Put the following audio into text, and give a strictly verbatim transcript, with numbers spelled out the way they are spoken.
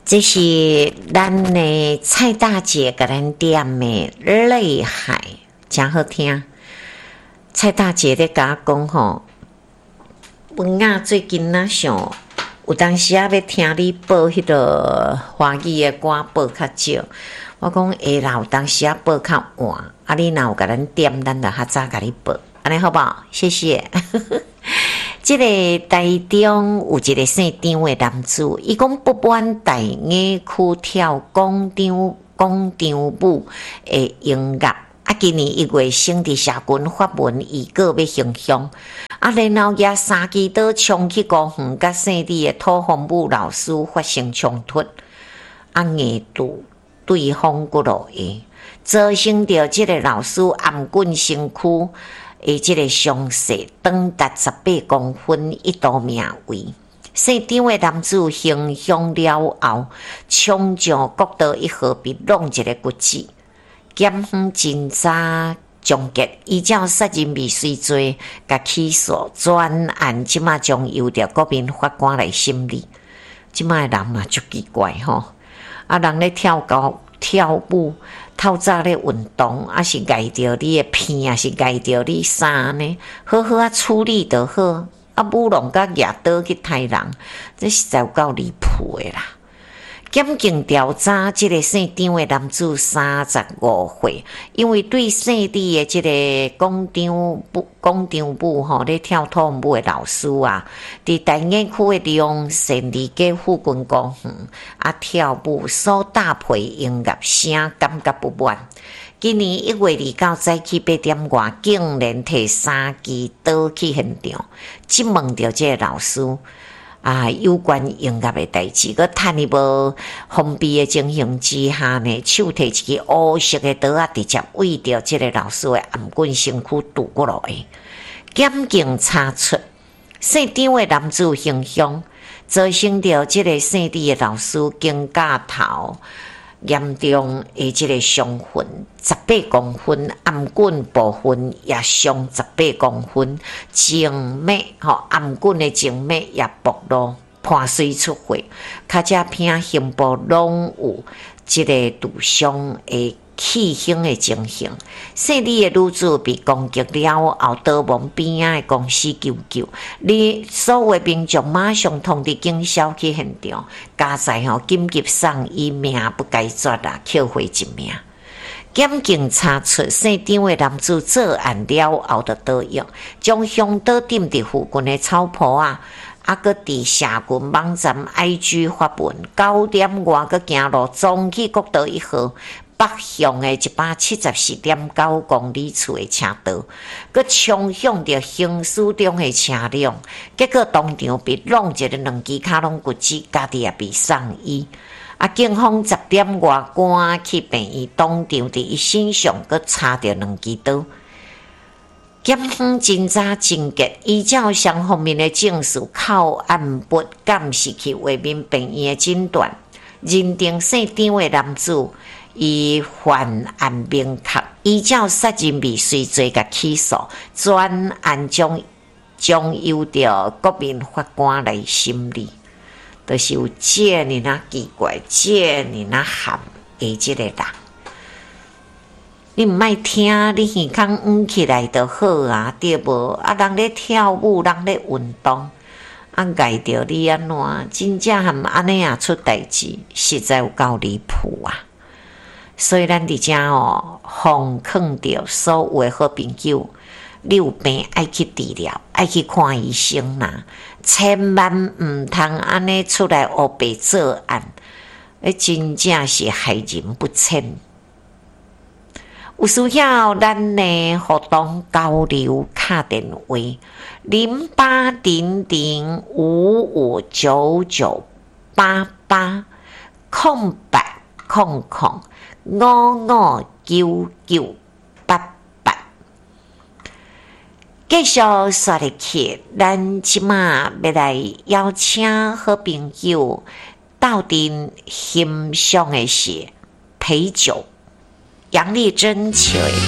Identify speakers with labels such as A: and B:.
A: 这是咱的蔡大姐给咱点的泪海，真好听。蔡大姐咧甲我讲吼，文雅最近呐想，有当时啊要听你播迄个华语的歌播较少。我讲会啦，有当时啊播较晚，啊你若有甲咱点，咱就较早甲你播，安尼好不好？谢谢。这个台中有一个姓张的男子，伊讲不满大雅区跳广场广场舞的音乐，啊，今年一月升伫社群发文预告要形象，啊，然后也三支刀冲去高园，甲姓李的土风舞老师发生冲突，啊，硬度对方骨落下，造成着这个老师颔棍身躯。诶，即个伤势长达十八公分，一度命危。姓张的男子行凶了后，冲上国道一号被弄一个骨折，检方侦查终结，依照杀人未遂罪，甲起诉。专案即马将由着国民法官来审理。即马人嘛足奇怪吼，啊，人咧跳高跳舞。透早咧运动，啊是碍着你的片，啊是碍着你衫呢？好好啊处理就好，啊舞弄甲举刀去杀人，这实在有够离谱的啦！检警调查，这个姓张的男子三十五岁，因为对姓李的这个广场舞、广场舞吼咧跳土舞的老师啊，伫大雅区的利用善利街附近公园啊跳舞所搭配音乐声，感觉不满。今年一月二九早起八点外，竟然摕三支刀去现场，质问着这个老师。啊，有关音乐的代志，佮趁伊无封闭的情形之下呢，手提一支乌色的刀啊，直接为着这个老师的颔棍身躯渡过落去。检警查出，姓张的男子行凶，造成着这个姓李的老师肩胛头严重的这个伤痕，十八公分，颔棍部分也伤十八公分，静脉吼颔棍的静脉也暴露破碎出血，脚趾片、胸部拢有这个杜伤的气胸的情形。姓李的女子被攻击了后，逃亡边仔的公司求救，你所有的民众马上通知警消去现场，加在吼紧急送医，命不该绝啊，捡回一命。检警查出姓张的男子作案了后的倒影，将凶刀点伫附近的草坡啊，啊，搁伫社群网站 I G 发文，九点外搁行路总去国道一号。北向的一百七十四点九公里处的车道，佮冲向着行驶中的车辆，结果当场被弄一个两支骹拢骨折，家己也被送医。啊，警方十点外赶去病院，当场伫伊身上佮插着两支刀。检方侦查终结，依照双方面的证词，靠案不监视去画面病院的诊断，认定姓张的男子。伊犯案明确，依照杀人未遂罪甲起诉，专案将将由着国民法官来审理。就是有这尔那奇怪、这尔那含的这个人，你毋莫听，你耳孔捂起来就好啊，对无？啊，人咧跳舞，人咧运动，啊，碍着你安怎？真正含安尼啊出代志，实在有够离谱啊！所以咱伫遮哦，奉劝着所有的好朋友，你有病爱去治疗，爱去看医生啦，千万毋通安尼出来黑白作案，诶，真正是害人不浅。有需要咱呢互动交流，打电话零八零零五五九九八八空白空空。五五九九八八，继续说入去，咱即马要来邀请好朋友到阵欣赏的是陪酒，杨丽珍唱的